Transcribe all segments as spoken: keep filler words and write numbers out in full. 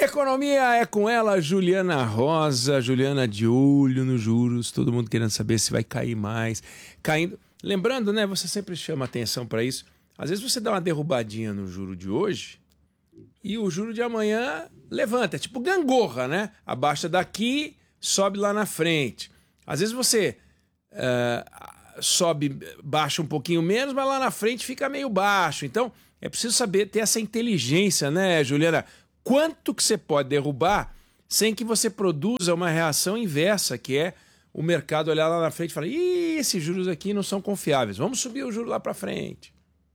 Economia é com ela, Juliana Rosa. Juliana de olho nos juros, todo mundo querendo saber se vai cair mais. Caindo. Lembrando, né? Você sempre chama atenção para isso. Às vezes você dá uma derrubadinha no juro de hoje e o juro de amanhã levanta. É tipo gangorra, né? Abaixa daqui, sobe lá na frente. Às vezes você uh, sobe, baixa um pouquinho menos, mas lá na frente fica meio baixo. Então, é preciso saber ter essa inteligência, né, Juliana? Quanto que você pode derrubar sem que você produza uma reação inversa, que é o mercado olhar lá na frente e falar: ih, esses juros aqui não são confiáveis, vamos subir o juro lá para frente.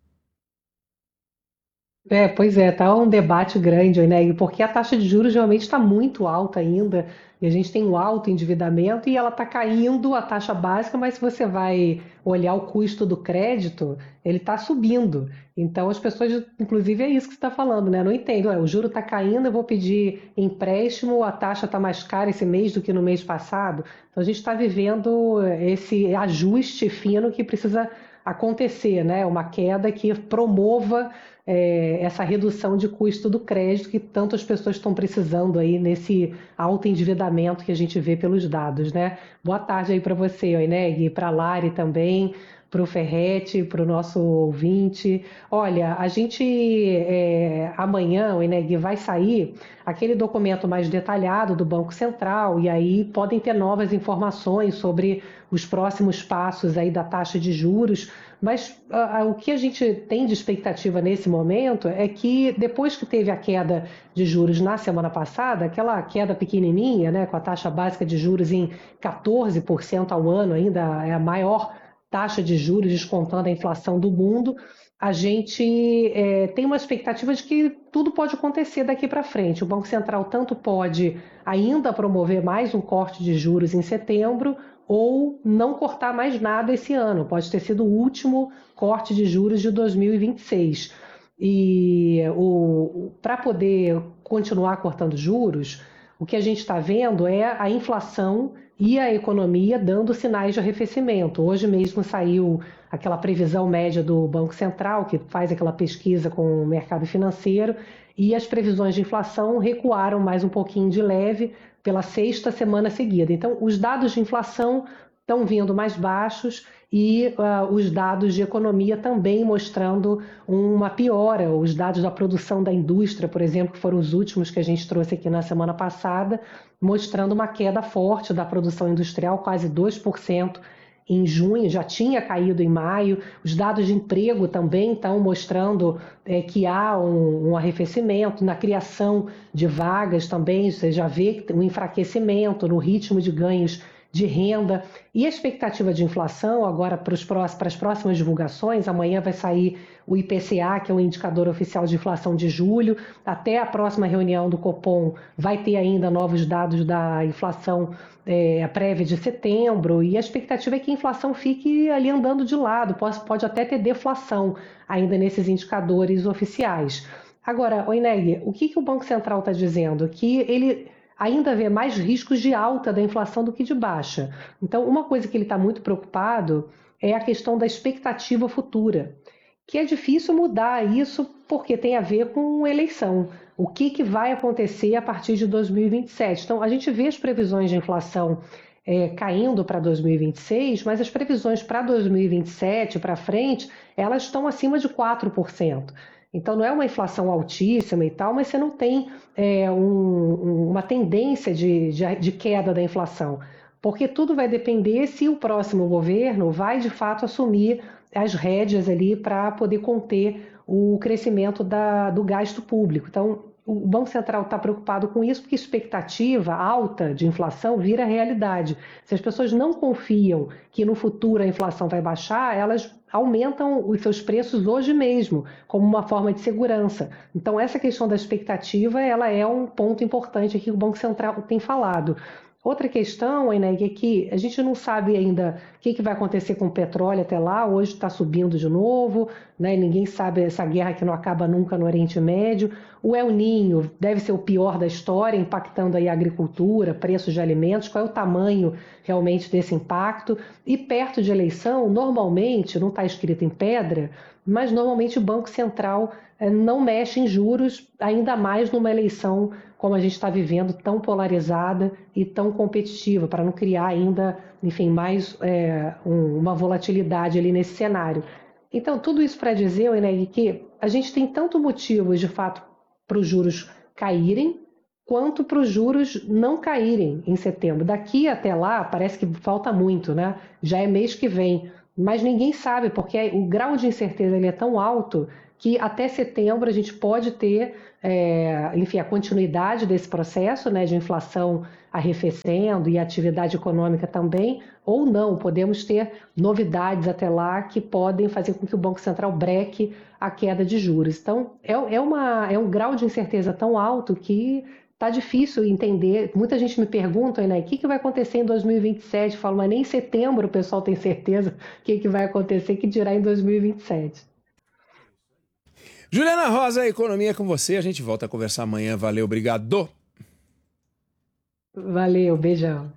É, pois é, tá um debate grande, né? E porque a taxa de juros realmente está muito alta ainda, e a gente tem um alto endividamento e ela está caindo a taxa básica, mas se você vai olhar o custo do crédito, ele está subindo. Então as pessoas, inclusive é isso que você está falando, né? Não entendo, ué, o juro está caindo, eu vou pedir empréstimo, a taxa está mais cara esse mês do que no mês passado. Então a gente está vivendo esse ajuste fino que precisa acontecer, né? Uma queda que promova é, essa redução de custo do crédito que tantas pessoas estão precisando aí nesse alto endividamento que a gente vê pelos dados, né? Boa tarde aí para você, Oineg, para a Lari também, para o Ferrete, para o nosso ouvinte. Olha, a gente é, amanhã, Oineg, vai sair aquele documento mais detalhado do Banco Central e aí podem ter novas informações sobre os próximos passos aí da taxa de juros, mas ah, ah, o que a gente tem de expectativa nesse momento é que depois que teve a queda de juros na semana passada, aquela queda pequenininha, né, com a taxa básica de juros em quatorze por cento ao ano, ainda é a maior taxa de juros descontando a inflação do mundo, a gente é, tem uma expectativa de que tudo pode acontecer daqui para frente. O Banco Central tanto pode ainda promover mais um corte de juros em setembro, ou não cortar mais nada esse ano. Pode ter sido o último corte de juros de dois mil e vinte e seis. E para poder continuar cortando juros, o que a gente está vendo é a inflação e a economia dando sinais de arrefecimento. Hoje mesmo saiu aquela previsão média do Banco Central, que faz aquela pesquisa com o mercado financeiro, e as previsões de inflação recuaram mais um pouquinho de leve pela sexta semana seguida. Então, os dados de inflação estão vindo mais baixos e uh, os dados de economia também mostrando uma piora. Os dados da produção da indústria, por exemplo, que foram os últimos que a gente trouxe aqui na semana passada, mostrando uma queda forte da produção industrial, quase dois por cento em junho, já tinha caído em maio. Os dados de emprego também estão mostrando é, que há um, um arrefecimento na criação de vagas também. Você já vê um enfraquecimento no ritmo de ganhos de renda. E a expectativa de inflação agora para, os próximos, para as próximas divulgações, amanhã vai sair o I P C A, que é o indicador oficial de inflação de julho. Até a próxima reunião do Copom vai ter ainda novos dados da inflação é, prévia de setembro, e a expectativa é que a inflação fique ali andando de lado, pode, pode até ter deflação ainda nesses indicadores oficiais. Agora, Oineg, o que, que o Banco Central está dizendo? Que ele ainda vê mais riscos de alta da inflação do que de baixa. Então, uma coisa que ele está muito preocupado é a questão da expectativa futura, que é difícil mudar isso porque tem a ver com eleição. O que, que vai acontecer a partir de dois mil e vinte e sete? Então, a gente vê as previsões de inflação é, caindo para dois mil e vinte e seis, mas as previsões para dois mil e vinte e sete para frente, elas estão acima de quatro por cento. Então, não é uma inflação altíssima e tal, mas você não tem é, um- uma tendência de, de, de queda da inflação, porque tudo vai depender se o próximo governo vai de fato assumir as rédeas ali para poder conter o crescimento da, do gasto público. Então, o Banco Central está preocupado com isso porque expectativa alta de inflação vira realidade. Se as pessoas não confiam que no futuro a inflação vai baixar, elas aumentam os seus preços hoje mesmo, como uma forma de segurança. Então, essa questão da expectativa, ela é um ponto importante aqui que o Banco Central tem falado. Outra questão, Eneg, é que a gente não sabe ainda o que, que vai acontecer com o petróleo até lá. Hoje está subindo de novo, né? Ninguém sabe essa guerra que não acaba nunca no Oriente Médio. O El Niño deve ser o pior da história, impactando aí a agricultura, preços de alimentos, qual é o tamanho realmente desse impacto. E perto de eleição, normalmente, não está escrito em pedra, mas normalmente o Banco Central eh, não mexe em juros, ainda mais numa eleição como a gente está vivendo, tão polarizada e tão competitiva, para não criar ainda, enfim, mais é, um, uma volatilidade ali nesse cenário. Então, tudo isso para dizer, Eneg, que a gente tem tanto motivos, de fato, para os juros caírem, quanto para os juros não caírem em setembro. Daqui até lá, parece que falta muito, né? Já é mês que vem, mas ninguém sabe, porque o grau de incerteza ele é tão alto que até setembro a gente pode ter, é, enfim, a continuidade desse processo, né, de inflação arrefecendo e atividade econômica também, ou não, podemos ter novidades até lá que podem fazer com que o Banco Central breque a queda de juros. Então, é, é, uma, é um grau de incerteza tão alto que está difícil entender. Muita gente me pergunta, né, o que, que vai acontecer em dois mil e vinte e sete? Eu falo, mas nem em setembro o pessoal tem certeza o que, que vai acontecer, que dirá em dois mil e vinte e sete. Juliana Rosa, Economia com você. A gente volta a conversar amanhã. Valeu, obrigado. Valeu, beijão.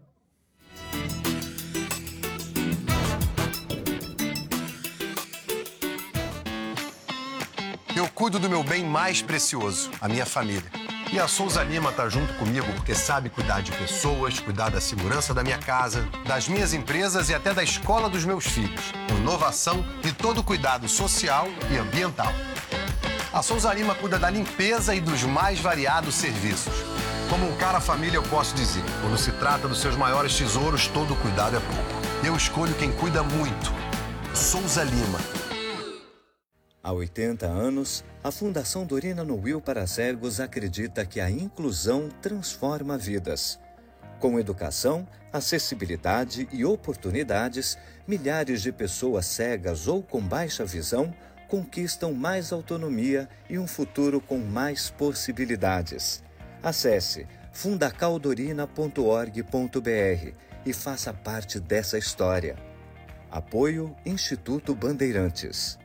Eu cuido do meu bem mais precioso, a minha família. E a Souza Lima tá junto comigo porque sabe cuidar de pessoas, cuidar da segurança da minha casa, das minhas empresas e até da escola dos meus filhos. Inovação e todo cuidado social e ambiental. A Souza Lima cuida da limpeza e dos mais variados serviços. Como um cara família, eu posso dizer, quando se trata dos seus maiores tesouros, todo cuidado é pouco. Eu escolho quem cuida muito. Souza Lima. Há oitenta anos, a Fundação Dorina Nuil para Cegos acredita que a inclusão transforma vidas. Com educação, acessibilidade e oportunidades, milhares de pessoas cegas ou com baixa visão conquistam mais autonomia e um futuro com mais possibilidades. Acesse fundacaldorina ponto org ponto br e faça parte dessa história. Apoio Instituto Bandeirantes.